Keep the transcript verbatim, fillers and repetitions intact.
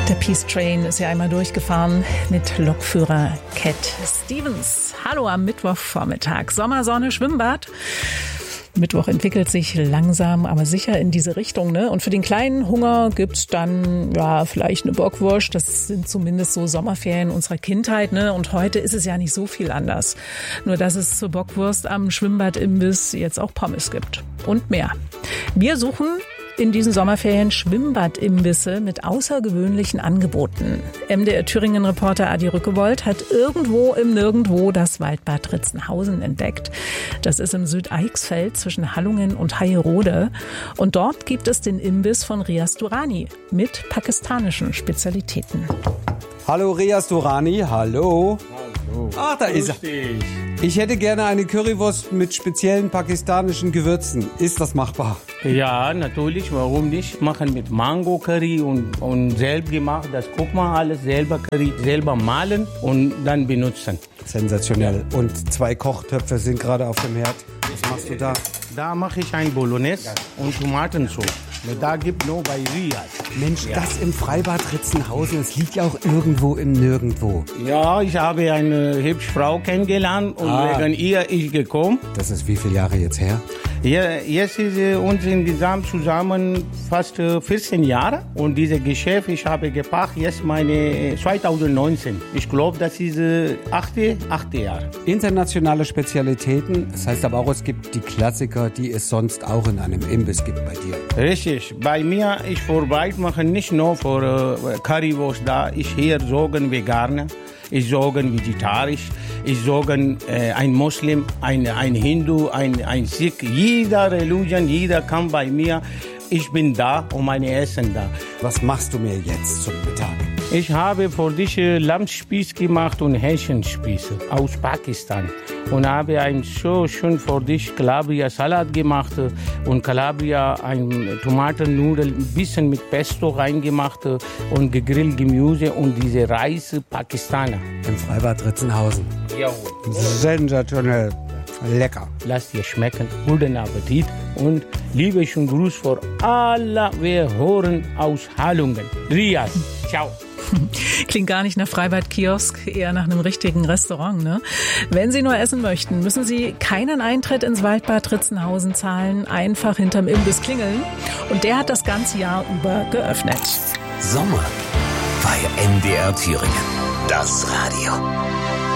Der Peace Train ist ja einmal durchgefahren mit Lokführer Cat Stevens. Hallo am Mittwochvormittag. Sommersonne, Schwimmbad. Mittwoch entwickelt sich langsam, aber sicher in diese Richtung, ne? Und für den kleinen Hunger gibt's dann, ja, vielleicht eine Bockwurst. Das sind zumindest so Sommerferien unserer Kindheit, ne? Und heute ist es ja nicht so viel anders. Nur, dass es zur Bockwurst am Schwimmbadimbiss jetzt auch Pommes gibt. Und mehr. Wir suchen in diesen Sommerferien Schwimmbadimbisse mit außergewöhnlichen Angeboten. M D R Thüringen-Reporter Adi Rückewold hat irgendwo im Nirgendwo das Waldbad Ritzenhausen entdeckt. Das ist im Südeichsfeld zwischen Hallungen und Heierode. Und dort gibt es den Imbiss von Riaz Durrani mit pakistanischen Spezialitäten. Hallo Riaz Durrani, hallo. Hallo. Ach, da ist er. Ich hätte gerne eine Currywurst mit speziellen pakistanischen Gewürzen. Ist das machbar? Ja, natürlich, warum nicht? Machen mit Mango Curry und, und selbst gemacht. Das guck mal alles selber Curry, selber mahlen und dann benutzen. Sensationell. Und zwei Kochtöpfe sind gerade auf dem Herd. Was machst du da? Da mache ich ein Bolognese und Tomatensauce. Da gibt nur bei Riaz. Mensch, ja. Das im Freibad Ritzenhausen, das liegt ja auch irgendwo im Nirgendwo. Ja, ich habe eine hübsche Frau kennengelernt und ah. wegen ihr ich gekommen. Das ist wie viele Jahre jetzt her? Ja, jetzt ist uns insgesamt zusammen fast vierzehn Jahre. Und dieses Geschäft, ich habe gepachtet jetzt meine zwanzig neunzehn. Ich glaube, das ist achte, achte Jahr. Internationale Spezialitäten, das heißt aber auch, es gibt die Klassiker, die es sonst auch in einem Imbiss gibt bei dir. Richtig. Bei mir, ich vorbei mache nicht nur für uh, Currywurst da. Ich hier sagen Veganer, ich sagen vegetarisch, ich sagen äh, ein Muslim, ein, ein Hindu, ein, ein Sikh. Jeder Religion, jeder kann bei mir. Ich bin da und meine Essen da. Was machst du mir jetzt zum Mittag? Ich habe für dich Lammspieß gemacht und Hähnchenspieße aus Pakistan. Und habe ein so schön für dich Calabria-Salat gemacht und Calabria ein Tomatennudel, ein bisschen mit Pesto reingemacht und gegrillt Gemüse und diese Reis Pakistaner. Im Freibad Ritzenhausen. Jawohl. Sensationell. Lecker. Lass dir schmecken. Guten Appetit und liebe und Gruß für alle, wir hören aus Hallungen. Riaz. Ciao. Klingt gar nicht nach Freibad-Kiosk, eher nach einem richtigen Restaurant, ne? Wenn Sie nur essen möchten, müssen Sie keinen Eintritt ins Waldbad Ritzenhausen zahlen, einfach hinterm Imbiss klingeln. Und der hat das ganze Jahr über geöffnet. Sommer bei M D R Thüringen. Das Radio.